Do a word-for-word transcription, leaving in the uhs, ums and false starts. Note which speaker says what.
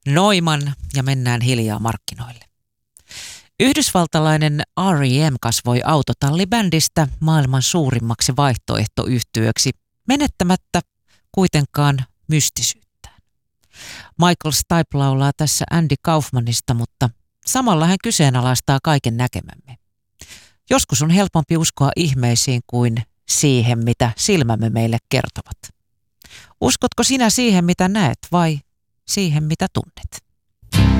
Speaker 1: Neumann ja mennään hiljaa markkinoille. Yhdysvaltalainen R E M kasvoi autotallibändistä maailman suurimmaksi vaihtoehtoyhtyeeksi, menettämättä kuitenkaan mystisyyttään. Michael Stipe laulaa tässä Andy Kaufmanista, mutta samalla hän kyseenalaistaa kaiken näkemämme. Joskus on helpompi uskoa ihmeisiin kuin siihen, mitä silmämme meille kertovat. Uskotko sinä siihen, mitä näet, vai siihen, mitä tunnet?